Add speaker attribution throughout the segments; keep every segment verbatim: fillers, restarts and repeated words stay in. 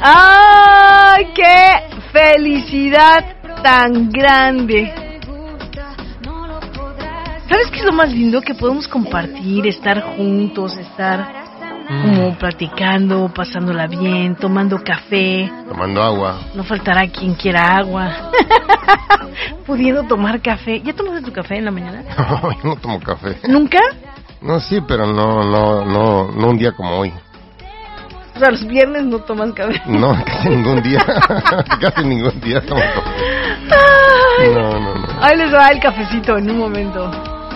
Speaker 1: ¡Ay, qué felicidad tan grande! ¿Sabes qué es lo más lindo? Que podemos compartir, estar juntos, estar como platicando, pasándola bien, tomando café.
Speaker 2: Tomando agua.
Speaker 1: No faltará quien quiera agua. Pudiendo tomar café. ¿Ya tomaste tu café en la mañana?
Speaker 2: No, yo no tomo café.
Speaker 1: ¿Nunca?
Speaker 2: No, sí, pero no, no, no, no un día como hoy.
Speaker 1: O sea, los viernes no tomas café.
Speaker 2: No, casi ningún día. Casi ningún día tomo café.
Speaker 1: Ay,
Speaker 2: no, no, no.
Speaker 1: Ahí les va el cafecito en un momento.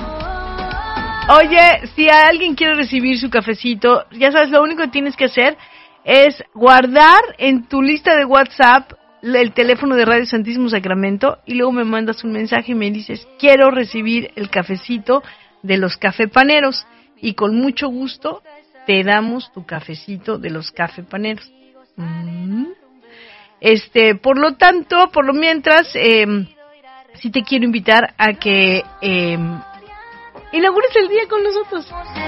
Speaker 1: Oye, si alguien quiere recibir su cafecito, ya sabes, lo único que tienes que hacer es guardar en tu lista de WhatsApp el teléfono de Radio Santísimo Sacramento y luego me mandas un mensaje y me dices, quiero recibir el cafecito de los cafepaneros, y con mucho gusto te damos tu cafecito de los cafepaneros. Mm. Este, por lo tanto, por lo mientras, eh, sí te quiero invitar a que eh, inaugures el día con nosotros.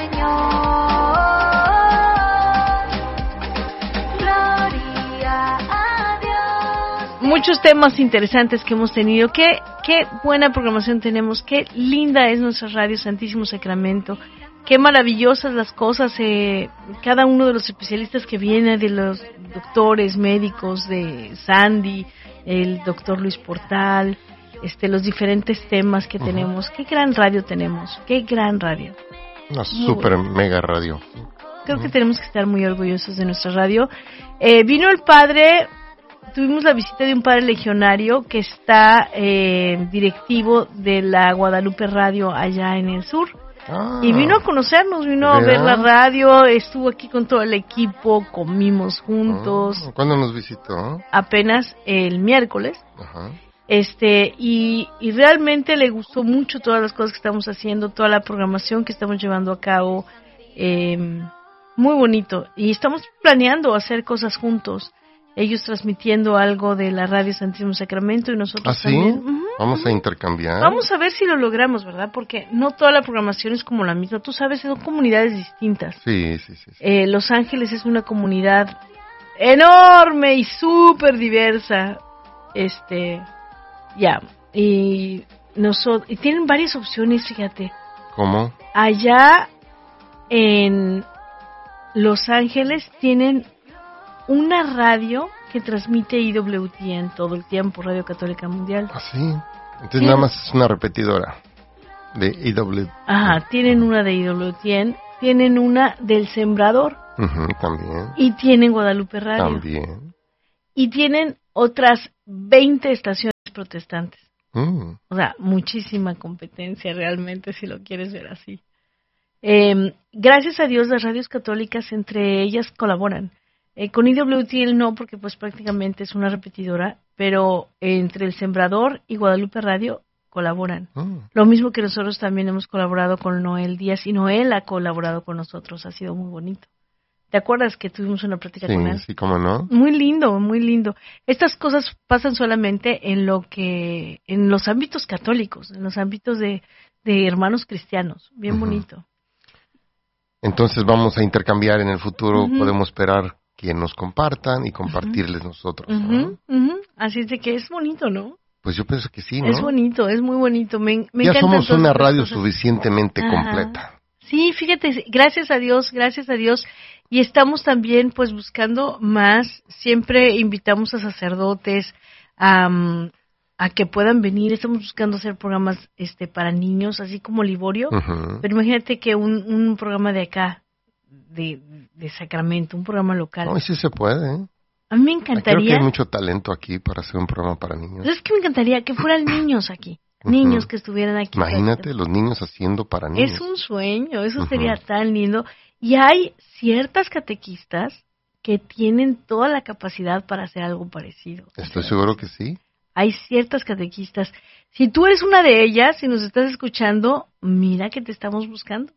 Speaker 1: Muchos temas interesantes que hemos tenido. Qué, qué buena programación tenemos. Qué linda es nuestra Radio Santísimo Sacramento. Qué maravillosas las cosas. Eh, cada uno de los especialistas que viene, de los doctores, médicos, de Sandy, el doctor Luis Portal, este, los diferentes temas que uh-huh. tenemos. Qué gran radio tenemos. Qué gran radio.
Speaker 2: Una super mega radio.
Speaker 1: Creo uh-huh. que tenemos que estar muy orgullosos de nuestra radio. Eh, vino el padre... Tuvimos la visita de un padre legionario que está eh, directivo de la Guadalupe Radio allá en el sur. Ah, y vino a conocernos, vino ¿verdad? a ver la radio, estuvo aquí con todo el equipo, comimos juntos.
Speaker 2: Ah, ¿cuándo nos visitó?
Speaker 1: Apenas el miércoles.
Speaker 2: Ajá.
Speaker 1: Este, y, y realmente le gustó mucho todas las cosas que estamos haciendo, toda la programación que estamos llevando a cabo. Eh, muy bonito. Y estamos planeando hacer cosas juntos. Ellos transmitiendo algo de la Radio Santísimo Sacramento y nosotros
Speaker 2: ¿Ah, sí?
Speaker 1: también. Uh-huh.
Speaker 2: Vamos a intercambiar.
Speaker 1: Vamos a ver si lo logramos, ¿verdad? Porque no toda la programación es como la misma. Tú sabes, son comunidades distintas.
Speaker 2: Sí, sí, sí. sí.
Speaker 1: Eh, Los Ángeles es una comunidad enorme y súper diversa. Este, ya. Y, nosotros, y tienen varias opciones, fíjate.
Speaker 2: ¿Cómo?
Speaker 1: Allá en Los Ángeles tienen una radio que transmite I W T N todo el tiempo, Radio Católica Mundial.
Speaker 2: ¿Ah, sí? Entonces sí. Nada más es una repetidora de I W T N.
Speaker 1: Ajá, tienen una de I W T N, tienen una del Sembrador.
Speaker 2: Uh-huh, también.
Speaker 1: Y tienen Guadalupe Radio.
Speaker 2: También.
Speaker 1: Y tienen otras veinte estaciones protestantes.
Speaker 2: Mm.
Speaker 1: O sea, muchísima competencia realmente, si lo quieres ver así. Eh, gracias a Dios, las radios católicas entre ellas colaboran. Eh, con I W T N no, porque pues prácticamente es una repetidora, pero eh, entre El Sembrador y Guadalupe Radio colaboran. Mm. Lo mismo que nosotros también hemos colaborado con Noel Díaz, y Noel ha colaborado con nosotros, ha sido muy bonito. ¿Te acuerdas que tuvimos una plática
Speaker 2: sí,
Speaker 1: con él?
Speaker 2: Sí, cómo no.
Speaker 1: Muy lindo, muy lindo. Estas cosas pasan solamente en lo que, en los ámbitos católicos, en los ámbitos de, de hermanos cristianos. Bien uh-huh. bonito.
Speaker 2: Entonces vamos a intercambiar en el futuro, uh-huh. podemos esperar que nos compartan y compartirles uh-huh. nosotros, ¿no?
Speaker 1: Uh-huh. Uh-huh. Así es de que es bonito, ¿no?
Speaker 2: Pues yo pienso que sí, ¿no?
Speaker 1: Es bonito, es muy bonito. Me, me
Speaker 2: ya somos una radio
Speaker 1: cosas.
Speaker 2: suficientemente Ajá. completa.
Speaker 1: Sí, fíjate, gracias a Dios, gracias a Dios. Y estamos también, pues, buscando más. Siempre invitamos a sacerdotes a, a que puedan venir. Estamos buscando hacer programas este para niños, así como Liborio. Uh-huh. Pero imagínate que un, un programa de acá, de, de Sacramento, un programa local.
Speaker 2: No, sí se puede, ¿eh?
Speaker 1: A mí me encantaría...
Speaker 2: Creo que hay mucho talento aquí para hacer un programa para niños.
Speaker 1: Es que me encantaría que fueran niños aquí. Niños uh-huh. que estuvieran aquí.
Speaker 2: Imagínate los niños haciendo para niños.
Speaker 1: Es un sueño, eso uh-huh. sería tan lindo. Y hay ciertas catequistas que tienen toda la capacidad para hacer algo parecido.
Speaker 2: Estoy seguro que sí.
Speaker 1: Hay ciertas catequistas. Si tú eres una de ellas, si nos estás escuchando, mira que te estamos buscando.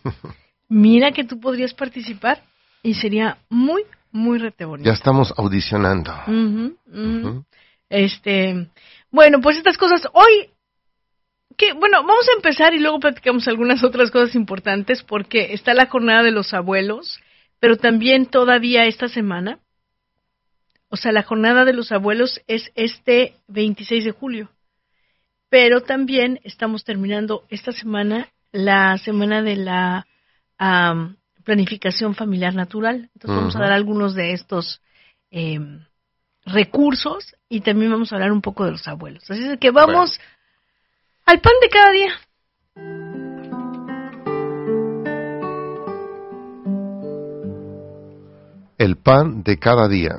Speaker 1: Mira que tú podrías participar y sería muy, muy rete bonito.
Speaker 2: Ya estamos audicionando.
Speaker 1: Uh-huh, uh-huh. Uh-huh. Este, bueno, pues estas cosas hoy... Que, bueno, vamos a empezar y luego platicamos algunas otras cosas importantes porque está la jornada de los abuelos, pero también todavía esta semana O sea, la jornada de los abuelos es este veintiséis de julio. Pero también estamos terminando esta semana la semana de la um, planificación familiar natural. Entonces uh-huh. vamos a dar algunos de estos eh, recursos y también vamos a hablar un poco de los abuelos. Así es que vamos bueno. al pan de cada día.
Speaker 2: El pan de cada día.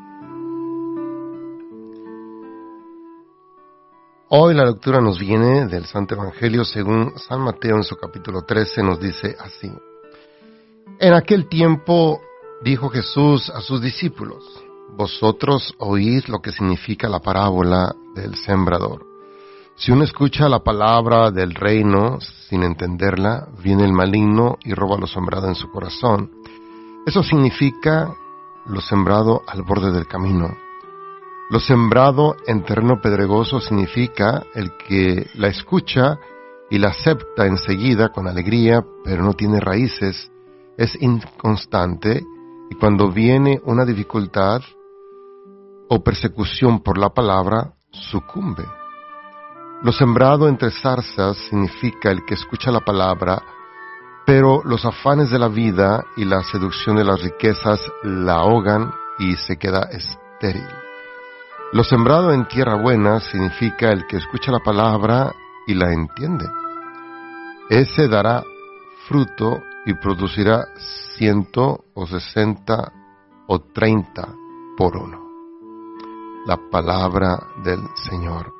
Speaker 2: Hoy la lectura nos viene del Santo Evangelio según San Mateo en su capítulo trece, nos dice así. En aquel tiempo dijo Jesús a sus discípulos, vosotros oís lo que significa la parábola del sembrador. Si uno escucha la palabra del reino sin entenderla, viene el maligno y roba lo sembrado en su corazón. Eso significa lo sembrado al borde del camino. Lo sembrado en terreno pedregoso significa el que la escucha y la acepta enseguida con alegría, pero no tiene raíces, es inconstante y cuando viene una dificultad o persecución por la palabra, sucumbe. Lo sembrado entre zarzas significa el que escucha la palabra, pero los afanes de la vida y la seducción de las riquezas la ahogan y se queda estéril. Lo sembrado en tierra buena significa el que escucha la palabra y la entiende. Ese dará fruto y producirá ciento o sesenta o treinta por uno. La palabra del Señor.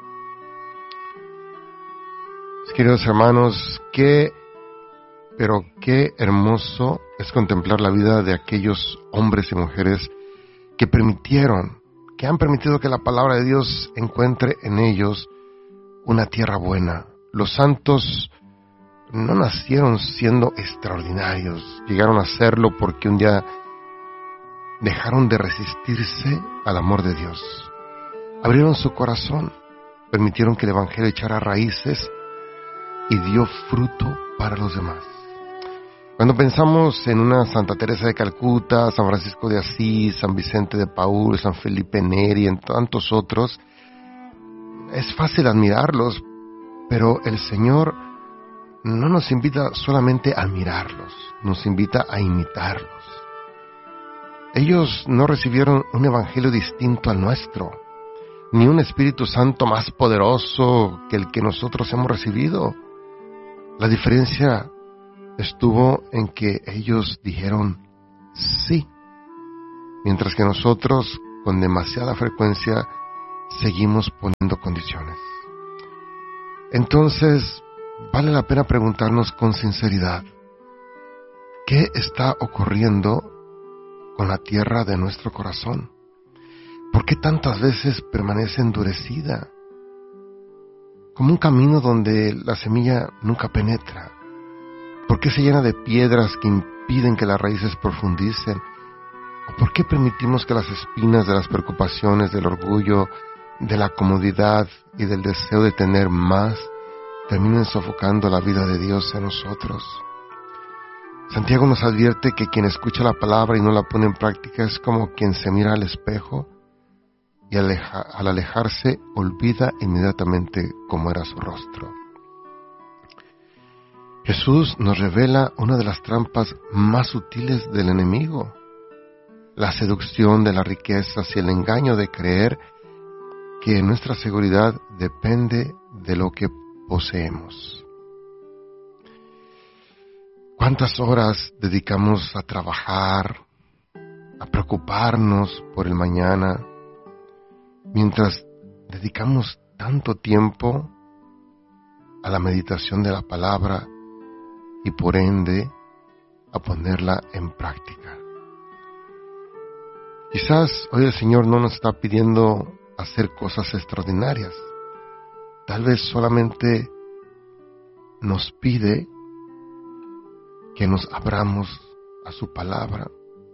Speaker 2: Queridos hermanos, qué, pero qué hermoso es contemplar la vida de aquellos hombres y mujeres que permitieron que han permitido que la palabra de Dios encuentre en ellos una tierra buena. Los santos no nacieron siendo extraordinarios, llegaron a serlo porque un día dejaron de resistirse al amor de Dios. Abrieron su corazón, permitieron que el Evangelio echara raíces y dio fruto para los demás. Cuando pensamos en una Santa Teresa de Calcuta, San Francisco de Asís, San Vicente de Paúl, San Felipe Neri, en tantos otros, es fácil admirarlos, pero el Señor no nos invita solamente a admirarlos, nos invita a imitarlos. Ellos no recibieron un evangelio distinto al nuestro, ni un Espíritu Santo más poderoso que el que nosotros hemos recibido. La diferencia estuvo en que ellos dijeron sí, mientras que nosotros con demasiada frecuencia seguimos poniendo condiciones. Entonces, vale la pena preguntarnos con sinceridad, ¿qué está ocurriendo con la tierra de nuestro corazón? ¿Por qué tantas veces permanece endurecida? Como un camino donde la semilla nunca penetra. ¿Por qué se llena de piedras que impiden que las raíces profundicen? ¿O por qué permitimos que las espinas de las preocupaciones, del orgullo, de la comodidad y del deseo de tener más terminen sofocando la vida de Dios en nosotros? Santiago nos advierte que quien escucha la palabra y no la pone en práctica es como quien se mira al espejo y aleja, al alejarse olvida inmediatamente cómo era su rostro. Jesús nos revela una de las trampas más sutiles del enemigo, la seducción de las riquezas y el engaño de creer que nuestra seguridad depende de lo que poseemos. ¿Cuántas horas dedicamos a trabajar, a preocuparnos por el mañana, mientras dedicamos tanto tiempo a la meditación de la palabra y por ende a ponerla en práctica? Quizás hoy el Señor no nos está pidiendo hacer cosas extraordinarias. Tal vez solamente nos pide que nos abramos a su palabra,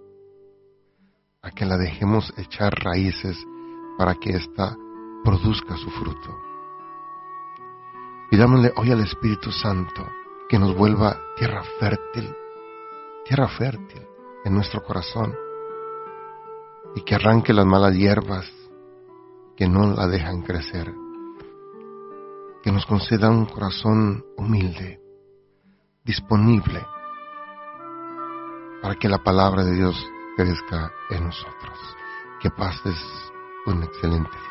Speaker 2: a que la dejemos echar raíces para que ésta produzca su fruto. Pidámosle hoy al Espíritu Santo que nos vuelva tierra fértil, tierra fértil en nuestro corazón, y que arranque las malas hierbas que no la dejan crecer. Que nos conceda un corazón humilde, disponible, para que la palabra de Dios crezca en nosotros. Que pases un excelente día.